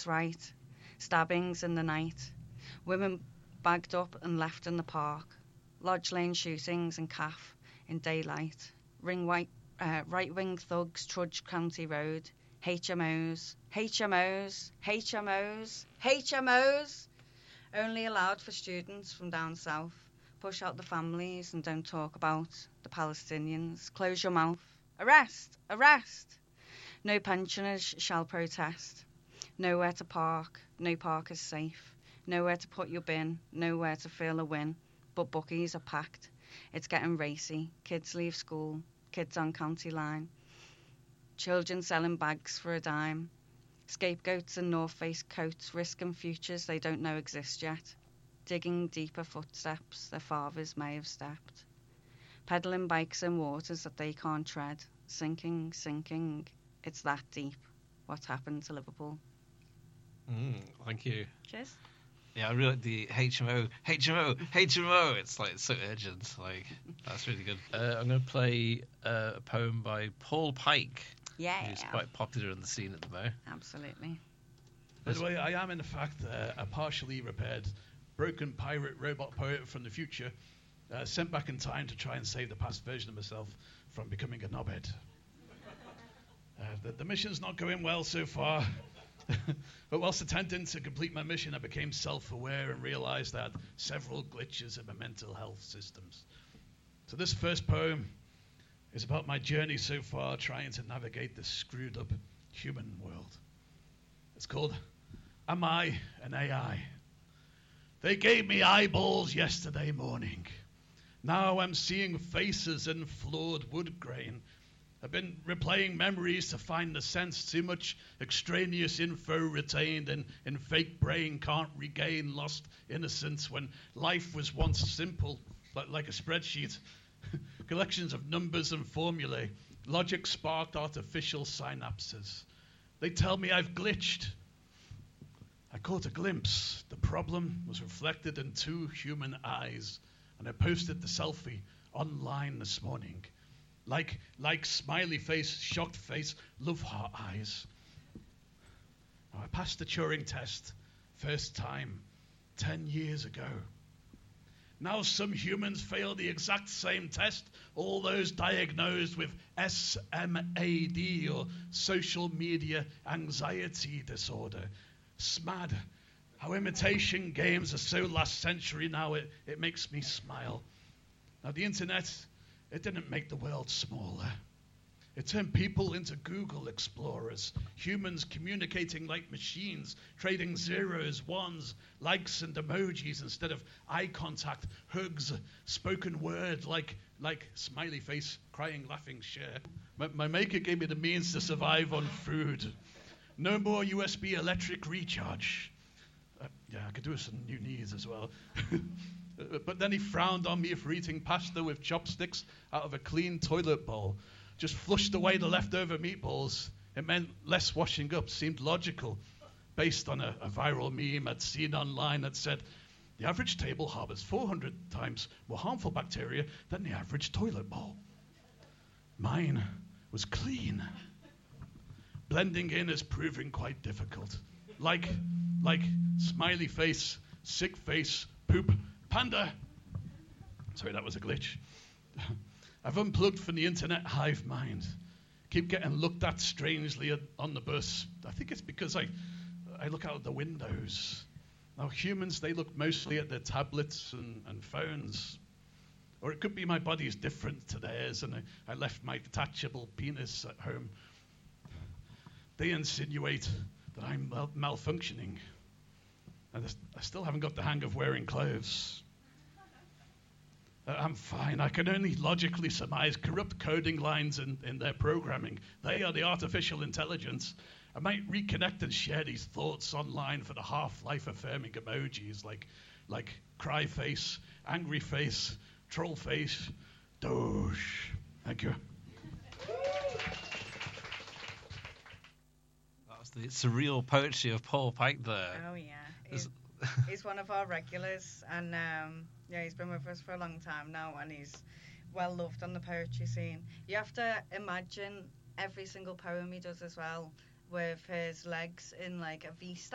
that's right. Stabbings in the night. Women bagged up and left in the park. Lodge Lane shootings in Calf in daylight. Right-wing thugs trudge County Road. HMOs, HMOs, HMOs, HMOs. Only allowed for students from down south. Push out the families and don't talk about the Palestinians. Close your mouth. Arrest! Arrest! No pensioners shall protest. Nowhere to park. No park is safe. Nowhere to put your bin. Nowhere to feel a win. But bookies are packed. It's getting racy. Kids leave school. Kids on county line. Children selling bags for a dime. Scapegoats in North Face coats risking futures they don't know exist yet. Digging deeper footsteps their fathers may have stepped. Peddling bikes in waters that they can't tread. Sinking, sinking. It's that deep. What's happened to Liverpool? Thank you. Cheers. Yeah, I really like the HMO. It's like so urgent. Like that's really good. I'm going to play a poem by Paul Pike. Yeah. Who's quite popular in the scene at the moment. Absolutely. By the way, I am in fact a partially repaired, broken pirate robot poet from the future, sent back in time to try and save the past version of myself from becoming a knobhead. The mission's not going well so far. But whilst attempting to complete my mission, I became self-aware and realized that several glitches in my mental health systems. So this first poem is about my journey so far trying to navigate this screwed up human world. It's called Am I an AI? They gave me eyeballs yesterday morning. Now I'm seeing faces in flawed wood grain. I've been replaying memories to find the sense. Too much extraneous info retained in fake brain can't regain lost innocence when life was once simple, like a spreadsheet. Collections of numbers and formulae. Logic sparked artificial synapses. They tell me I've glitched. I caught a glimpse. The problem was reflected in two human eyes, and I posted the selfie online this morning. Like smiley face, shocked face, love heart eyes. Now, I passed the Turing test, first time, 10 years ago. Now some humans fail the exact same test, all those diagnosed with SMAD or social media anxiety disorder. SMAD. How imitation games are so last century now, it makes me smile. Now the internet, it didn't make the world smaller. It turned people into Google explorers, humans communicating like machines, trading zeros, ones, likes and emojis instead of eye contact, hugs, spoken word like smiley face, crying, laughing, share. My maker gave me the means to survive on food. No more USB electric recharge. Yeah, I could do with some new knees as well. But then he frowned on me for eating pasta with chopsticks out of a clean toilet bowl. Just flushed away the leftover meatballs. It meant less washing up. Seemed logical, based on a viral meme I'd seen online that said, the average table harbors 400 times more harmful bacteria than the average toilet bowl. Mine was clean. Blending in is proving quite difficult. Like smiley face, sick face, poop, panda. Sorry, that was a glitch. I've unplugged from the internet hive mind. Keep getting looked at strangely on the bus. I think it's because I look out the windows. Now humans, they look mostly at their tablets and phones. Or it could be my body's different to theirs and I left my detachable penis at home. They insinuate that I'm malfunctioning. And I still haven't got the hang of wearing clothes. I'm fine. I can only logically surmise corrupt coding lines in their programming. They are the artificial intelligence. I might reconnect and share these thoughts online for the half-life affirming emojis like cry face, angry face, troll face, doge. Thank you. That was the surreal poetry of Paul Pike there. Oh, yeah. He's one of our regulars, and yeah, he's been with us for a long time now, and he's well loved on the poetry scene. You have to imagine every single poem he does as well, with his legs in like a V